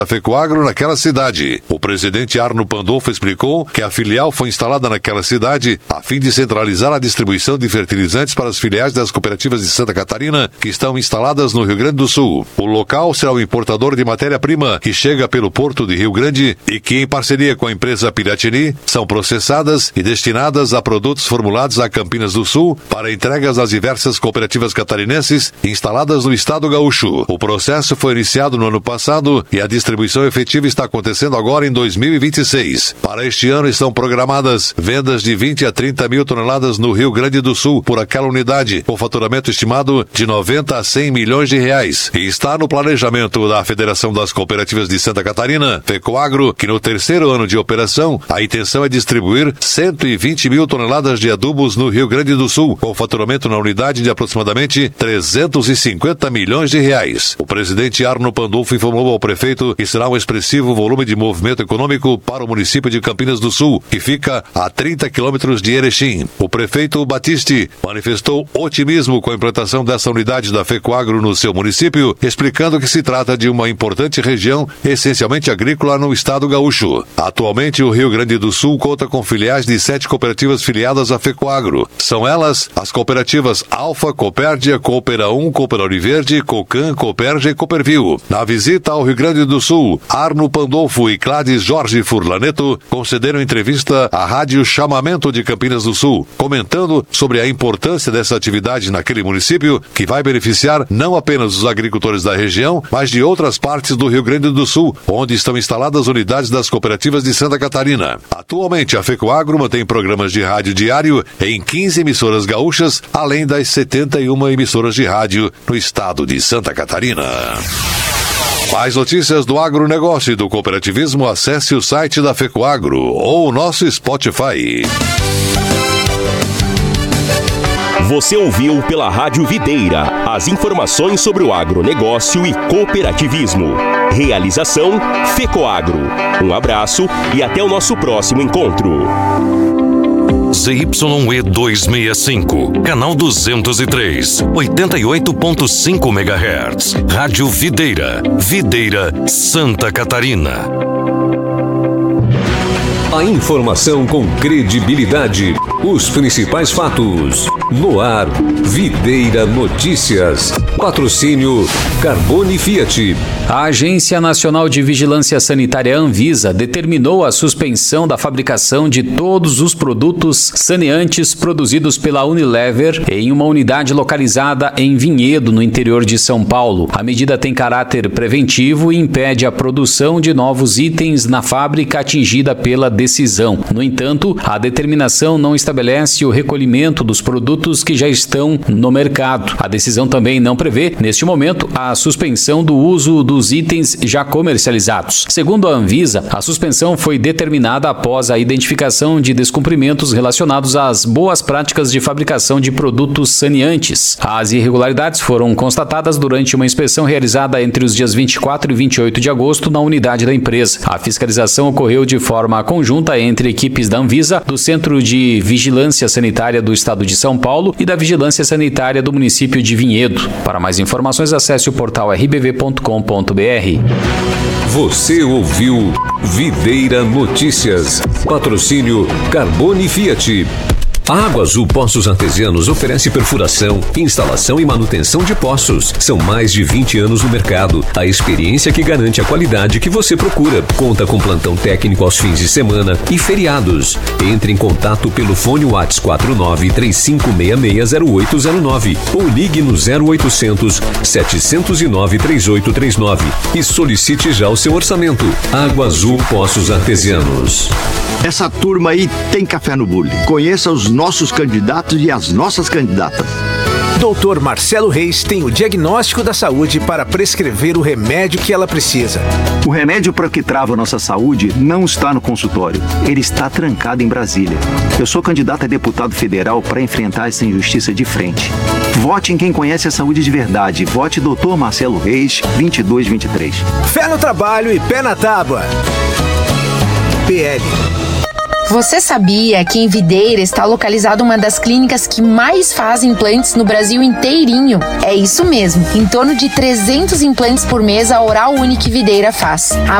da Fecoagro naquela cidade. O presidente Arno Pandolfo explicou que a filial foi instalada naquela cidade a fim de centralizar a distribuição de fertilizantes para as filiais das cooperativas de Santa Catarina que estão instaladas no Rio Grande do Sul. O local será o importador de matéria-prima que chega pelo Porto de Rio Grande e que, em parceria com a empresa Piratini, são processadas e destinadas a produtos formulados a Campinas do Sul para entregas às diversas cooperativas catarinenses instaladas no estado gaúcho. O processo foi iniciado no ano passado e a distribuição efetiva está acontecendo agora em 2026. Para este ano estão programadas vendas de 20 a 30 mil toneladas no Rio Grande do Sul por aquela unidade, com faturamento estimado de 90 a 100 milhões de reais. E está no planejamento da Federação das Cooperativas de Santa Catarina, Fecoagro, que no terceiro ano de operação, a intenção é distribuir 120 mil toneladas de adubos no Rio Grande do Sul, com faturamento na unidade de aproximadamente 350 milhões de reais. O presidente Arno Pandolfo informou ao prefeito que será um expressivo volume de movimento econômico para o município de Campinas do Sul, que fica a 30 quilômetros de Erechim. O prefeito Batiste manifestou otimismo com a implantação dessa unidade da Fecoagro no seu município, explicando que se trata de uma importante região essencialmente agrícola no estado gaúcho. Atualmente, o Rio Grande do Sul conta com filiais de 7 cooperativas filiadas à Fecoagro. São elas as cooperativas Alfa, Copérdia, Coopera 1, Coopera Oliverde, Cocan, Cooperja e Cooperville. Na visita ao Rio Grande do Sul, Arno Pandolfo e Cláudio Jorge Furlaneto concederam entrevista à Rádio Chamamento de Campinas do Sul, comentando sobre a importância dessa atividade naquele município, que vai beneficiar não apenas os agricultores da região, mas de outras partes do Rio Grande do Sul, onde estão instaladas unidades das cooperativas de Santa Catarina. Atualmente, a Fecoagro mantém programas de rádio diário em 15 emissoras gaúchas, além das 71 emissoras de rádio no estado de Santa Catarina. Mais notícias do agronegócio e do cooperativismo, acesse o site da Fecoagro ou o nosso Spotify. Você ouviu pela Rádio Videira as informações sobre o agronegócio e cooperativismo. Realização Fecoagro. Um abraço e até o nosso próximo encontro. ZYE 265, canal 203, 88.5 MHz. Rádio Videira, Videira, Santa Catarina. A informação com credibilidade. Os principais fatos. No ar, Videira Notícias. Patrocínio Carbone Fiat. A Agência Nacional de Vigilância Sanitária Anvisa determinou a suspensão da fabricação de todos os produtos saneantes produzidos pela Unilever em uma unidade localizada em Vinhedo, no interior de São Paulo. A medida tem caráter preventivo e impede a produção de novos itens na fábrica atingida pela decisão. No entanto, a determinação não estabelece o recolhimento dos produtos que já estão no mercado. A decisão também não prevê, neste momento, a suspensão do uso dos itens já comercializados. Segundo a Anvisa, a suspensão foi determinada após a identificação de descumprimentos relacionados às boas práticas de fabricação de produtos saneantes. As irregularidades foram constatadas durante uma inspeção realizada entre os dias 24 e 28 de agosto na unidade da empresa. A fiscalização ocorreu de forma conjunta entre equipes da Anvisa, do Centro de Vigilância Sanitária do Estado de São Paulo e da Vigilância Sanitária do município de Vinhedo. Para mais informações, acesse o portal rbv.com.br. Você ouviu Videira Notícias. Patrocínio Carbone Fiat. A Água Azul Poços Artesianos oferece perfuração, instalação e manutenção de poços. São mais de 20 anos no mercado. A experiência que garante a qualidade que você procura. Conta com plantão técnico aos fins de semana e feriados. Entre em contato pelo fone WhatsApp 4935660809 ou ligue no 0800 709 3839 e solicite já o seu orçamento. Água Azul Poços Artesianos. Essa turma aí tem café no bule. Conheça os nossos candidatos e as nossas candidatas. Dr. Marcelo Reis tem o diagnóstico da saúde para prescrever o remédio que ela precisa. O remédio para o que trava a nossa saúde não está no consultório. Ele está trancado em Brasília. Eu sou candidato a deputado federal para enfrentar essa injustiça de frente. Vote em quem conhece a saúde de verdade. Vote Dr. Marcelo Reis, 2223. Fé no trabalho e pé na tábua. PL. Você sabia que em Videira está localizada uma das clínicas que mais faz implantes no Brasil inteirinho? É isso mesmo, em torno de 300 implantes por mês a Oral Unique Videira faz.